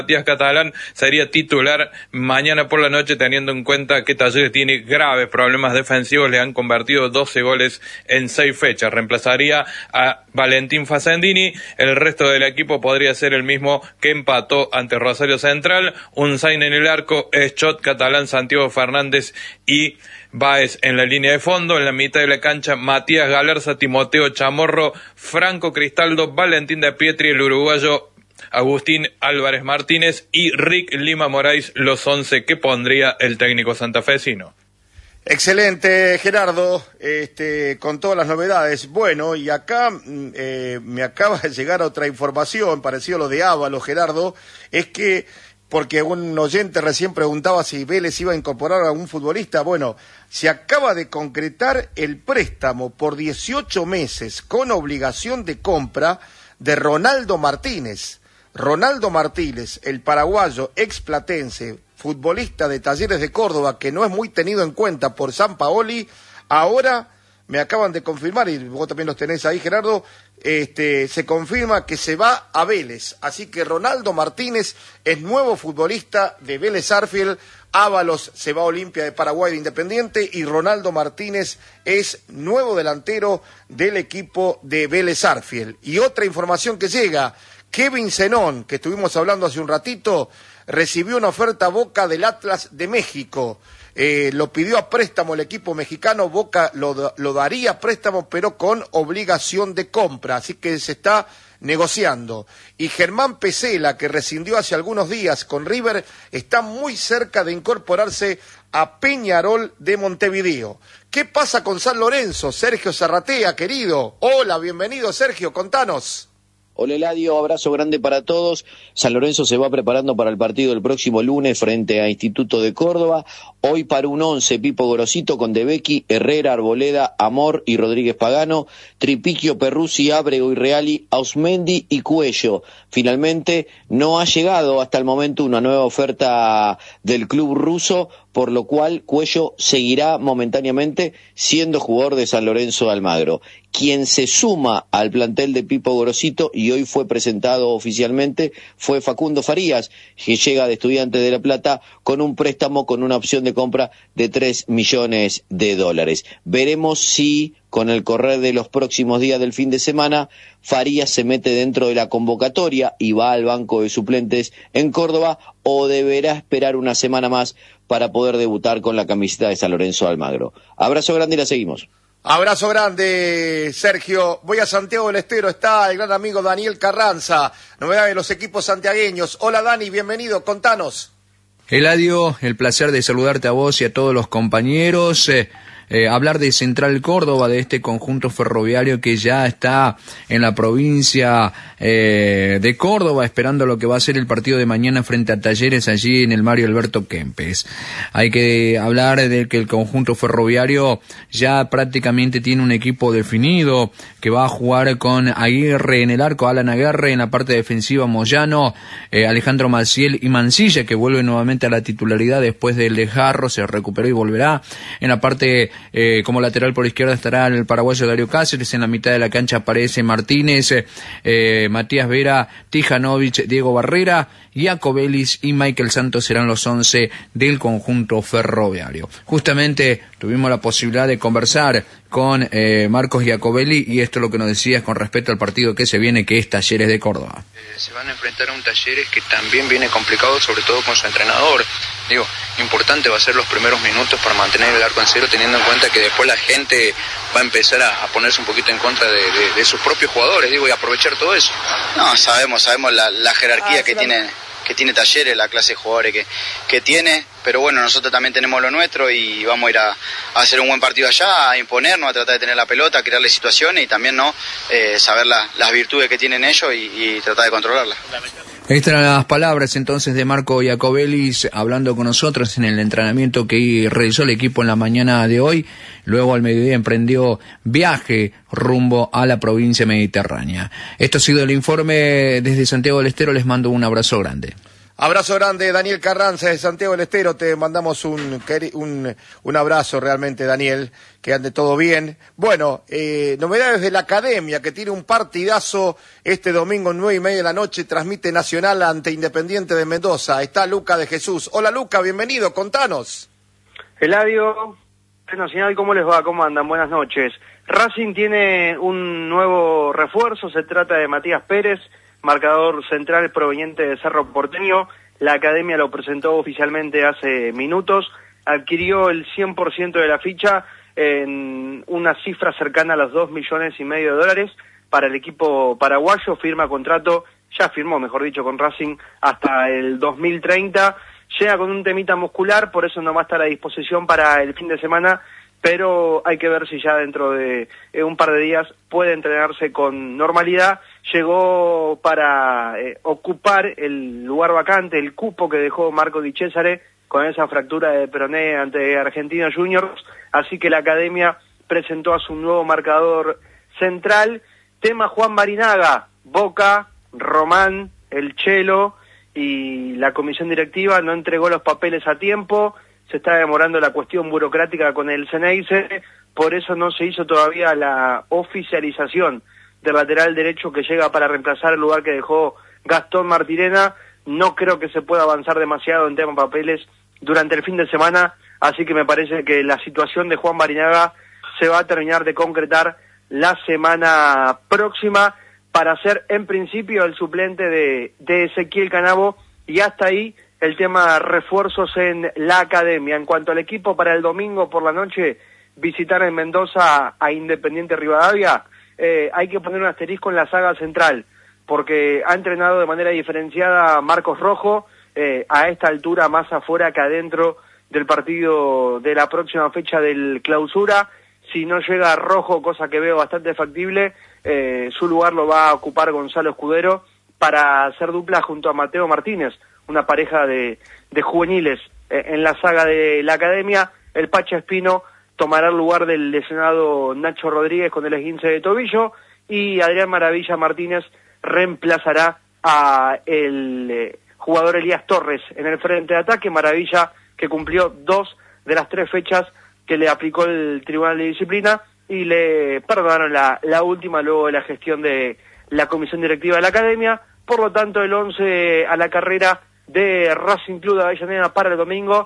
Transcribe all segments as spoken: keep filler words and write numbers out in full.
Matías Catalán sería titular mañana por la noche, teniendo en cuenta que Talleres tiene graves problemas defensivos, le han convertido doce goles en seis fechas. Reemplazaría a Valentín Facendini, el resto del equipo podría ser el mismo que empató ante Rosario Central. Un Zain en el arco, Schott, Catalán, Santiago Fernández y Báez en la línea de fondo. En la mitad de la cancha, Matías Galarza, Timoteo Chamorro, Franco Cristaldo, Valentín de Pietri, el uruguayo Agustín Álvarez Martínez y Rick Lima Moraes, los once que pondría el técnico santafesino. Excelente, Gerardo, este, con todas las novedades. Bueno, y acá eh, me acaba de llegar otra información, parecido a lo de Ávalo, Gerardo, es que, porque un oyente recién preguntaba si Vélez iba a incorporar a un futbolista, bueno, se acaba de concretar el préstamo por dieciocho meses con obligación de compra de Ronaldo Martínez. Ronaldo Martínez, el paraguayo explatense, futbolista de Talleres de Córdoba, que no es muy tenido en cuenta por Sampaoli, ahora me acaban de confirmar, y vos también los tenés ahí, Gerardo, este, se confirma que se va a Vélez. Así que Ronaldo Martínez es nuevo futbolista de Vélez Sarsfield. Ábalos se va a Olimpia de Paraguay de Independiente y Ronaldo Martínez es nuevo delantero del equipo de Vélez Sarsfield. Y otra información que llega, Kevin Zenón, que estuvimos hablando hace un ratito, recibió una oferta Boca del Atlas de México. Eh, lo pidió a préstamo el equipo mexicano, Boca lo, lo daría a préstamo, pero con obligación de compra, así que se está negociando. Y Germán Pesela, que rescindió hace algunos días con River, está muy cerca de incorporarse a Peñarol de Montevideo. ¿Qué pasa con San Lorenzo? Sergio Zarratea, querido. Hola, bienvenido, Sergio, contanos. Hola Eladio, abrazo grande para todos. San Lorenzo se va preparando para el partido del próximo lunes frente a Instituto de Córdoba. Hoy para un once, Pipo Gorosito con De Becchi, Herrera, Arboleda, Amor y Rodríguez Pagano, Tripiquio, Perruzzi, Ábrego y Reali, Ausmendi y Cuello. Finalmente no ha llegado hasta el momento una nueva oferta del club ruso, por lo cual Cuello seguirá momentáneamente siendo jugador de San Lorenzo de Almagro. Quien se suma al plantel de Pipo Gorosito y hoy fue presentado oficialmente fue Facundo Farías, que llega de Estudiantes de La Plata con un préstamo con una opción de compra de tres millones de dólares. Veremos si con el correr de los próximos días del fin de semana Farías se mete dentro de la convocatoria y va al banco de suplentes en Córdoba o deberá esperar una semana más para poder debutar con la camiseta de San Lorenzo de Almagro. Abrazo grande y la seguimos. Abrazo grande, Sergio. Voy a Santiago del Estero, está el gran amigo Daniel Carranza, novedad de los equipos santiagueños. Hola Dani, bienvenido, contanos. Eladio, el placer de saludarte a vos y a todos los compañeros. Eh, eh, hablar de Central Córdoba, de este conjunto ferroviario que ya está en la provincia eh, de Córdoba, esperando lo que va a ser el partido de mañana frente a Talleres allí en el Mario Alberto Kempes. Hay que hablar de que el conjunto ferroviario ya prácticamente tiene un equipo definido, que va a jugar con Aguirre en el arco, Alan Aguirre en la parte defensiva, Moyano, eh, Alejandro Maciel y Mancilla, que vuelve nuevamente a la titularidad después del de Jarro, se recuperó y volverá. En la parte eh, como lateral por izquierda estará el paraguayo Darío Cáceres, en la mitad de la cancha aparece Martínez, eh, Matías Vera, Tijanovic, Diego Barrera, Iacobelis y Michael Santos serán los once del conjunto ferroviario. Justamente tuvimos la posibilidad de conversar con eh, Marcos Iacobelli y esto es lo que nos decías con respecto al partido que se viene, que es Talleres de Córdoba. Eh, se van a enfrentar a un Talleres que también viene complicado, sobre todo con su entrenador. Digo, importante va a ser los primeros minutos para mantener el arco en cero, teniendo en cuenta que después la gente va a empezar a, a ponerse un poquito en contra de, de, de sus propios jugadores, digo, y aprovechar todo eso. No, sabemos, sabemos la, la jerarquía ah, que claro. tiene que tiene Talleres, la clase de jugadores que, que tiene, pero bueno, nosotros también tenemos lo nuestro y vamos a ir a, a hacer un buen partido allá, a imponernos, a tratar de tener la pelota, a crearle situaciones y también no eh, saber la, las virtudes que tienen ellos y, y tratar de controlarlas. Estas eran las palabras entonces de Marco Iacobelis hablando con nosotros en el entrenamiento que realizó el equipo en la mañana de hoy. Luego al mediodía emprendió viaje rumbo a la provincia mediterránea. Esto ha sido el informe desde Santiago del Estero. Les mando un abrazo grande. Abrazo grande, Daniel Carranza de Santiago del Estero, te mandamos un, un, un abrazo realmente, Daniel, que ande todo bien. Bueno, eh, novedades de la Academia, que tiene un partidazo este domingo, nueve y media de la noche, transmite Nacional ante Independiente de Mendoza. Está Luca de Jesús. Hola Luca, bienvenido, contanos. Eladio, Nacional, ¿cómo les va? ¿Cómo andan? Buenas noches. Racing tiene un nuevo refuerzo, se trata de Matías Pérez, marcador central proveniente de Cerro Porteño. La Academia lo presentó oficialmente hace minutos, adquirió el cien por ciento de la ficha en una cifra cercana a los dos millones y medio de dólares para el equipo paraguayo, firma contrato, ya firmó, mejor dicho, con Racing hasta el dos mil treinta, llega con un temita muscular, por eso no va a estar a disposición para el fin de semana, pero hay que ver si ya dentro de eh, un par de días puede entrenarse con normalidad. Llegó para eh, ocupar el lugar vacante, el cupo que dejó Marco Di Cesare con esa fractura de peroné ante Argentinos Juniors, así que la Academia presentó a su nuevo marcador central. Tema Juan Barinaga, Boca, Román, el Chelo y la comisión directiva no entregó los papeles a tiempo, se está demorando la cuestión burocrática con el Ceneice, por eso no se hizo todavía la oficialización del lateral derecho que llega para reemplazar el lugar que dejó Gastón Martirena. No creo que se pueda avanzar demasiado en tema papeles durante el fin de semana, así que me parece que la situación de Juan Barinaga se va a terminar de concretar la semana próxima para ser en principio el suplente de, de Ezequiel Canavo, y hasta ahí el tema refuerzos en la Academia. En cuanto al equipo para el domingo por la noche, visitar en Mendoza a Independiente Rivadavia, eh, hay que poner un asterisco en la saga central, porque ha entrenado de manera diferenciada Marcos Rojo, eh, a esta altura más afuera que adentro del partido de la próxima fecha del Clausura. Si no llega Rojo, cosa que veo bastante factible, eh, su lugar lo va a ocupar Gonzalo Escudero para hacer dupla junto a Mateo Martínez, una pareja de, de juveniles eh, en la saga de la Academia. El Pacha Espino tomará el lugar del lesionado Nacho Rodríguez con el esguince de tobillo, y Adrián Maravilla Martínez reemplazará a el eh, jugador Elías Torres en el frente de ataque. Maravilla, que cumplió dos de las tres fechas que le aplicó el Tribunal de Disciplina y le perdonaron la, la última luego de la gestión de la comisión directiva de la Academia. Por lo tanto, el once a la carrera de Racing Club de Avellaneda para el domingo: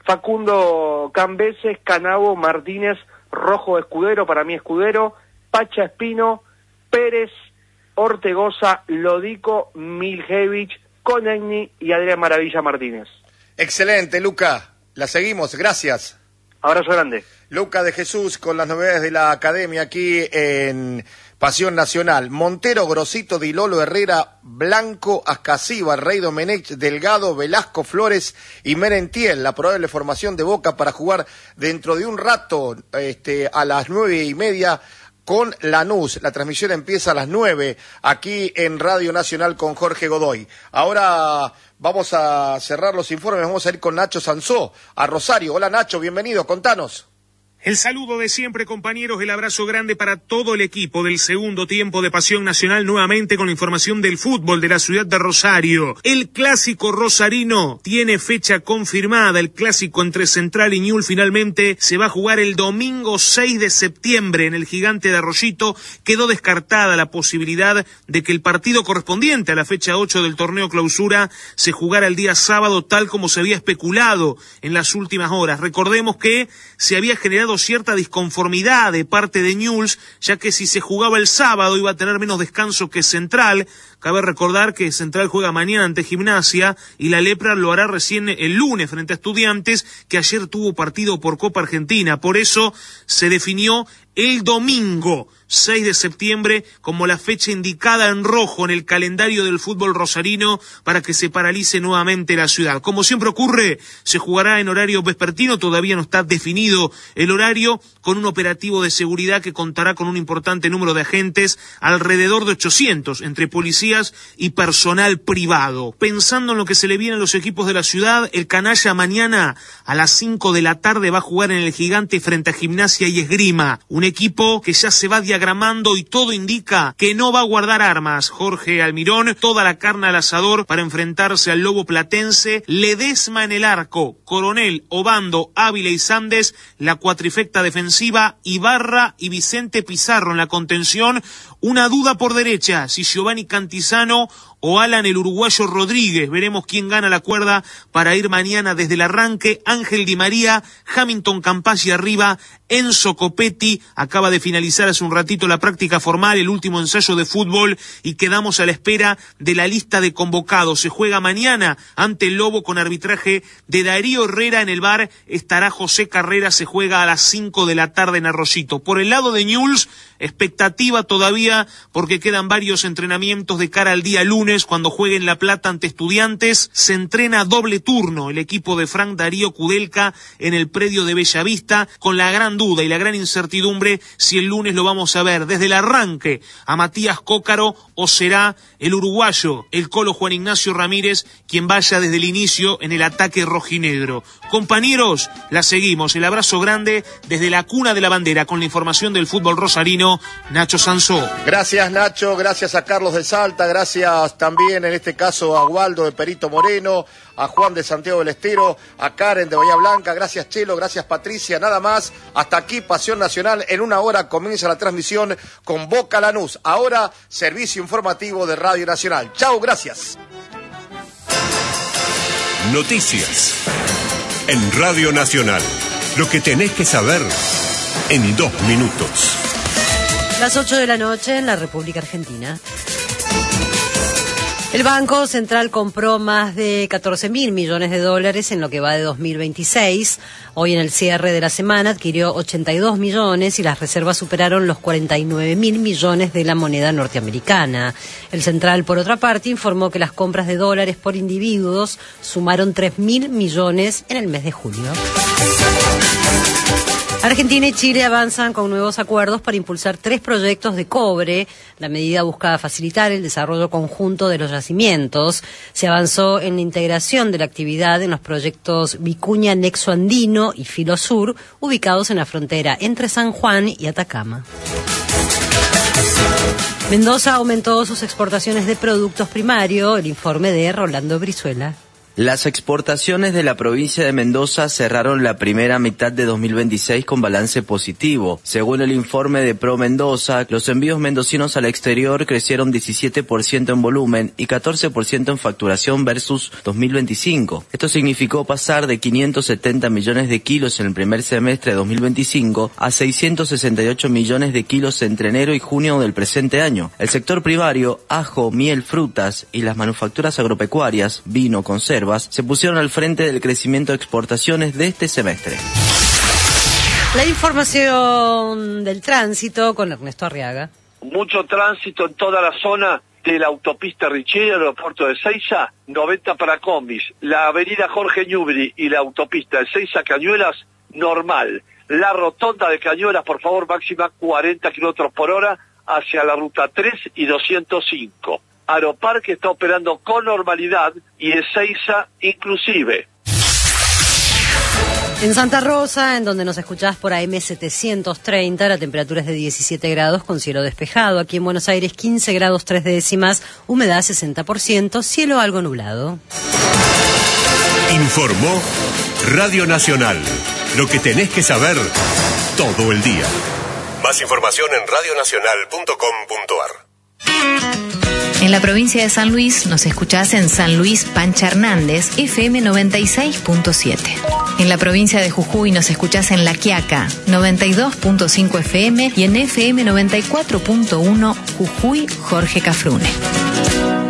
Facundo Cambeses, Canavo, Martínez, Rojo, Escudero, para mí Escudero, Pacha Espino, Pérez, Ortegoza, Lodico, Miljevich, Konechny y Adrián Maravilla Martínez. Excelente, Luca. La seguimos, gracias. Abrazo grande. Luca de Jesús con las novedades de la Academia aquí en Pasión Nacional. Montero, Grosito, Di Lolo, Herrera, Blanco, Ascasiba, Rey Domenech, Delgado, Velasco, Flores y Merentiel. La probable formación de Boca para jugar dentro de un rato este, a las nueve y media con Lanús. La transmisión empieza a las nueve aquí en Radio Nacional con Jorge Godoy. Ahora vamos a cerrar los informes, vamos a ir con Nacho Sansó a Rosario. Hola Nacho, bienvenido, contanos. El saludo de siempre, compañeros, el abrazo grande para todo el equipo del segundo tiempo de Pasión Nacional, nuevamente con la información del fútbol de la ciudad de Rosario. El clásico rosarino tiene fecha confirmada, el clásico entre Central y Ñul finalmente se va a jugar el domingo seis de septiembre en el Gigante de Arroyito. Quedó descartada la posibilidad de que el partido correspondiente a la fecha ocho del torneo Clausura se jugara el día sábado, tal como se había especulado en las últimas horas. Recordemos que se había generado cierta disconformidad de parte de Newell's, ya que si se jugaba el sábado iba a tener menos descanso que Central. Cabe recordar que Central juega mañana ante Gimnasia y la Lepra lo hará recién el lunes frente a Estudiantes, que ayer tuvo partido por Copa Argentina. Por eso se definió el domingo seis de septiembre como la fecha indicada en rojo en el calendario del fútbol rosarino para que se paralice nuevamente la ciudad. Como siempre ocurre, se jugará en horario vespertino, todavía no está definido el horario, con un operativo de seguridad que contará con un importante número de agentes, alrededor de ochocientos, entre policía mercancías y personal privado. Pensando en lo que se le viene a los equipos de la ciudad, el canalla mañana a las cinco de la tarde va a jugar en el Gigante frente a Gimnasia y Esgrima, un equipo que ya se va diagramando y todo indica que no va a guardar armas. Jorge Almirón, toda la carne al asador para enfrentarse al Lobo Platense. Ledesma en el arco, Coronel, Obando, Ávila y Sandes, la cuatrifecta defensiva, Ibarra y Vicente Pizarro en la contención. Una duda por derecha, si Giovanni Cantizano o Alan el uruguayo Rodríguez. Veremos quién gana la cuerda para ir mañana desde el arranque. Ángel Di María, Hamilton Campazzi arriba, Enzo Copetti acaba de finalizar hace un ratito la práctica formal, el último ensayo de fútbol, y quedamos a la espera de la lista de convocados. Se juega mañana ante el Lobo con arbitraje de Darío Herrera. En el V A R estará José Carrera. Se juega a las cinco de la tarde en Arroyito. Por el lado de Newell's, expectativa todavía porque quedan varios entrenamientos de cara al día lunes cuando juegue en La Plata ante Estudiantes. Se entrena doble turno el equipo de Frank Darío Kudelka en el predio de Bellavista, con la gran duda y la gran incertidumbre si el lunes lo vamos a ver desde el arranque a Matías Cócaro o será el uruguayo, el Colo Juan Ignacio Ramírez, quien vaya desde el inicio en el ataque rojinegro. Compañeros, la seguimos. El abrazo grande desde la cuna de la bandera con la información del fútbol rosarino, Nacho Sansó. Gracias, Nacho, gracias a Carlos de Salta, gracias también en este caso a Waldo de Perito Moreno, a Juan de Santiago del Estero, a Karen de Bahía Blanca, gracias Chelo, gracias Patricia, nada más, hasta aquí Pasión Nacional. En una hora comienza la transmisión con Boca Lanús, ahora servicio informativo de Radio Nacional. Chau, gracias. Noticias en Radio Nacional, lo que tenés que saber en dos minutos. Las ocho de la noche en la República Argentina. El Banco Central compró más de catorce mil millones de dólares en lo que va de dos mil veintiséis. Hoy en el cierre de la semana adquirió ochenta y dos millones y las reservas superaron los cuarenta y nueve mil millones de la moneda norteamericana. El Central, por otra parte, informó que las compras de dólares por individuos sumaron tres mil millones en el mes de julio. Argentina y Chile avanzan con nuevos acuerdos para impulsar tres proyectos de cobre. La medida busca facilitar el desarrollo conjunto de los yacimientos. Se avanzó en la integración de la actividad en los proyectos Vicuña Nexo Andino y Filosur, ubicados en la frontera entre San Juan y Atacama. Mendoza aumentó sus exportaciones de productos primarios. El informe de Rolando Brizuela. Las exportaciones de la provincia de Mendoza cerraron la primera mitad de dos mil veintiséis con balance positivo. Según el informe de Pro Mendoza, los envíos mendocinos al exterior crecieron diecisiete por ciento en volumen y catorce por ciento en facturación versus dos mil veinticinco. Esto significó pasar de quinientos setenta millones de kilos en el primer semestre de dos mil veinticinco a seiscientos sesenta y ocho millones de kilos entre enero y junio del presente año. El sector primario, ajo, miel, frutas y las manufacturas agropecuarias, vino, conserva, se pusieron al frente del crecimiento de exportaciones de este semestre. La información del tránsito con Ernesto Arriaga. Mucho tránsito en toda la zona de la autopista Richeri, el aeropuerto de Ezeiza, noventa para combis. La avenida Jorge Newbery y la autopista Ezeiza Cañuelas, normal. La rotonda de Cañuelas, por favor, máxima cuarenta kilómetros por hora hacia la ruta tres y doscientos cinco. Aeroparque está operando con normalidad y Ezeiza inclusive. En Santa Rosa, en donde nos escuchás por A M setecientos treinta, la temperatura es de diecisiete grados con cielo despejado. Aquí en Buenos Aires, quince grados tres décimas, humedad sesenta por ciento, cielo algo nublado. Informó Radio Nacional, lo que tenés que saber todo el día. Más información en radio nacional punto com punto ar. En la provincia de San Luis nos escuchás en San Luis Pancha Hernández, F M noventa y seis punto siete. En la provincia de Jujuy nos escuchás en La Quiaca, noventa y dos punto cinco F M y en F M noventa y cuatro punto uno Jujuy Jorge Cafrune.